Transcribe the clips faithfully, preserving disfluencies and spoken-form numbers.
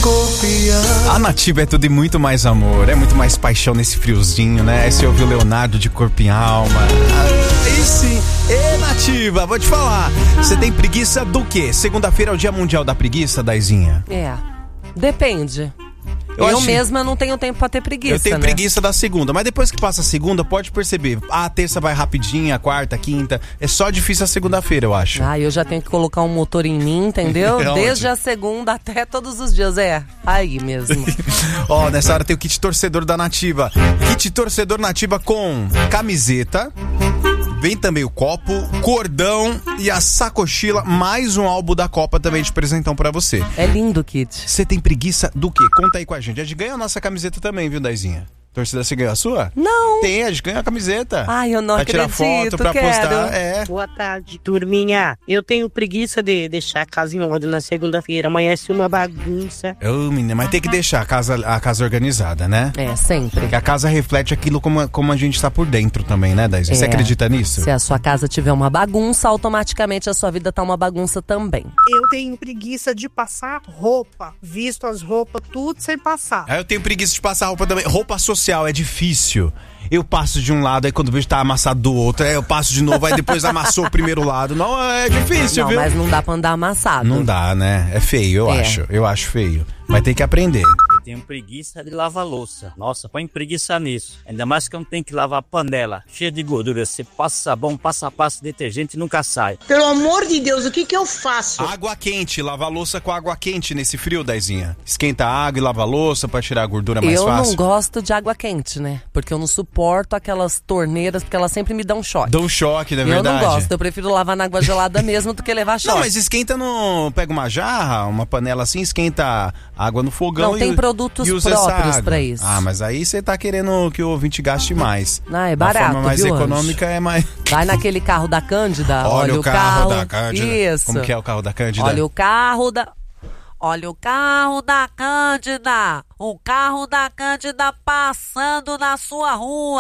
A Nativa é tudo e muito mais amor, é muito mais paixão nesse friozinho, né? Aí você ouviu o Leonardo de Corpo e Alma. Aí sim, é Nativa, vou te falar. Você tem preguiça do quê? Segunda-feira é o Dia Mundial da Preguiça, Daizinha? É, depende. Eu, eu acho... mesma não tenho tempo pra ter preguiça, Eu tenho né? preguiça da segunda, mas depois que passa a segunda, pode perceber. A terça vai rapidinho, a quarta, a quinta. É só difícil a segunda-feira, eu acho. Ah, eu já tenho que colocar um motor em mim, entendeu? É Desde a segunda até todos os dias, é. Aí mesmo. Ó, nessa hora tem o kit torcedor da Nativa. Kit torcedor Nativa com camiseta. Vem também o copo, cordão e a sacochila, mais um álbum da Copa também de presentão pra você. É lindo o kit. Você tem preguiça do quê? Conta aí com a gente. A gente ganhou a nossa camiseta também, viu, Daizinha? Torcida, você ganhou a sua? Não. Tem, a gente ganhou a camiseta. Ai, eu não pra acredito, tirar foto, pra quero. postar. É. Boa tarde, turminha. Eu tenho preguiça de deixar a casa em ordem na segunda-feira. Amanhece uma bagunça. Ô, menina, mas tem que deixar a casa, a casa organizada, né? É, sempre. Porque a casa reflete aquilo como, como a gente tá por dentro também, né, Daizinha? Você É. acredita nisso? Se a sua casa tiver uma bagunça, automaticamente a sua vida tá uma bagunça também. Eu tenho preguiça de passar roupa. Visto as roupas, tudo sem passar. Aí eu tenho preguiça de passar roupa também. Roupa social é difícil. Eu passo de um lado, aí quando vejo tá amassado do outro, aí eu passo de novo, aí depois amassou o primeiro lado. Não, é difícil, Não, viu? mas não dá pra andar amassado. Não dá, né? É feio, eu É. acho. Eu acho feio. Mas tem que aprender. Tenho preguiça de lavar louça. Nossa, põe preguiça nisso. Ainda mais que eu não tenho que lavar panela, cheia de gordura. Você passa sabão, passa passa detergente e nunca sai. Pelo amor de Deus, o que que eu faço? Água quente, lavar louça com água quente nesse frio, Daizinha. Esquenta a água e lava a louça pra tirar a gordura mais eu fácil. não gosto de água quente, né? Porque eu não suporto aquelas torneiras, porque elas sempre me dão choque. Dá um choque, na eu verdade. não gosto, eu prefiro lavar na água gelada mesmo do que levar choque. Não, mas esquenta no... Pega uma jarra, uma panela assim, esquenta água no fogão. Não, e tem u- produtos e usa essa próprios água. pra isso. Ah, mas aí você tá querendo que o ouvinte gaste mais. Ah, é A barato, forma mais viu, econômica é mais... Vai naquele carro da Cândida, Olha, olha, o carro, da Cândida. Isso. Como que é o carro da Cândida? Olha o carro da... Olha o carro da Cândida. O carro da Cândida passando na sua rua.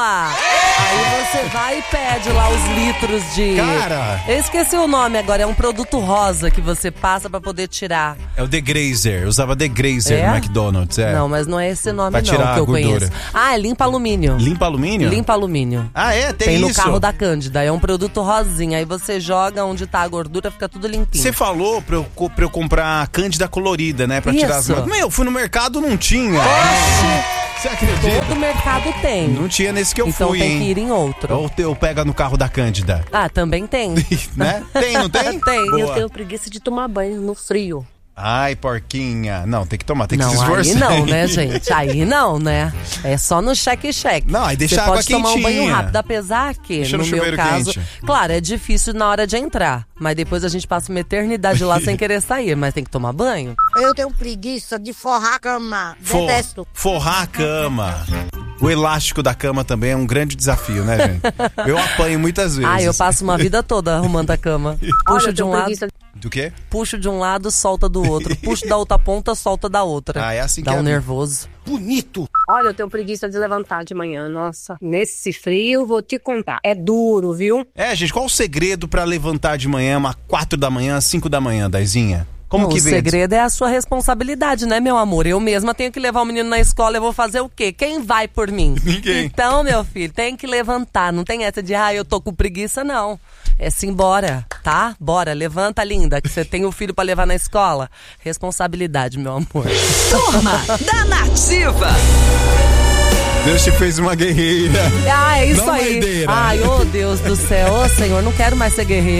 Aí você vai e pede lá os litros de... Cara! Eu esqueci o nome agora, é um produto rosa que você passa pra poder tirar. É o Degrazer. Eu usava Degrazer É? no McDonald's. É. Não, mas não é esse nome Pra não tirar que a eu gordura. conheço. Ah, é limpa alumínio. Limpa alumínio? Limpa alumínio. Ah, é? Tem, Tem no isso? carro da Cândida, é um produto rosinha. Aí você joga onde tá a gordura, fica tudo limpinho. Você falou pra eu, co- pra eu comprar a Cândida colorida, né? Pra tirar as Isso. manchas. Meu, fui no mercado, não tinha. Você acredita? Todo mercado tem. Não tinha nesse que eu então fui, tem hein? que ir em outro. Ou te- eu pega no carro da Cândida, Ah, também tem. né? Tem, não tem? Tem. Boa. Eu tenho preguiça de tomar banho no frio. Ai, porquinha. Não, tem que tomar, tem que Não, se esforçar. aí não, né, gente? Aí não, né? É só no cheque-cheque. Não, aí deixa Você a água pode tomar um banho quentinha. rápido, apesar que, Deixa no no meu chuveiro caso... quente. Claro, é difícil na hora de entrar. Mas depois a gente passa uma eternidade lá sem querer sair. Mas tem que tomar banho. Eu tenho preguiça de forrar a cama. For- Detesto. Forrar a cama. O elástico da cama também é um grande desafio, né, gente? Eu apanho muitas vezes. Ah, eu passo uma vida toda arrumando a cama. Puxo Olha, eu de um tenho lado, preguiça Do quê? puxo de um lado, solta do outro. Puxo da outra ponta, solta da outra. Ah, é assim Dá que um é. nervoso. Bonito. Olha, eu tenho preguiça de levantar de manhã. Nossa, nesse frio, vou te contar. É duro, viu? É, gente, qual o segredo pra levantar de manhã, uma quatro da manhã, cinco da manhã, Daizinha? Como Não, que o vem? segredo é a sua responsabilidade, né, meu amor? Eu mesma tenho que levar o menino na escola, eu vou fazer o quê? Quem vai por mim? Ninguém. Então, meu filho, tem que levantar. Não tem essa de, ah, eu tô com preguiça, não. É sim, bora, tá? Bora, levanta, linda, que você tem o filho pra levar na escola. Responsabilidade, meu amor. Turma da Nativa. Deus te fez uma guerreira. Ah, é isso Não aí. maideira. Ai, ô Deus do céu, ô Senhor, não quero mais ser guerreira.